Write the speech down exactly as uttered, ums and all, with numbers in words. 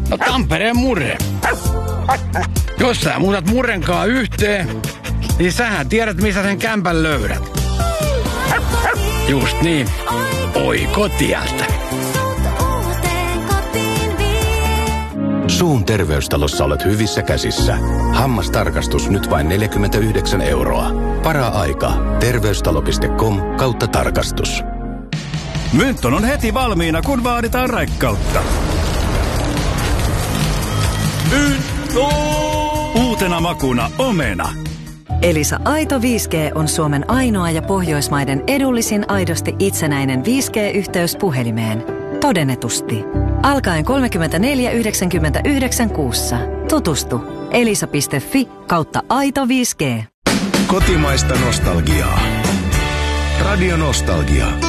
No Tampereen murre. Jos sä muutat murrenkaa yhteen, niin sähän tiedät, missä sen kämpän löydät. Just niin. Oi kotiältä. Suun terveystalossa olet hyvissä käsissä. Hammastarkastus nyt vain neljäkymmentäyhdeksän euroa. Para-aika. Terveystalo piste com kautta tarkastus. Mynton on heti valmiina, kun vaaditaan raikkautta. Mynto! Uutena makuna omena. Elisa Aito viisi G on Suomen ainoa ja Pohjoismaiden edullisin aidosti itsenäinen viisi G-yhteys puhelimeen. Todennetusti. Alkaen kolmekymmentäneljä yhdeksänkymmentäyhdeksän kuussa. Tutustu. elisa piste fi kautta aito viisi G. Kotimaista nostalgiaa. Radio Nostalgia.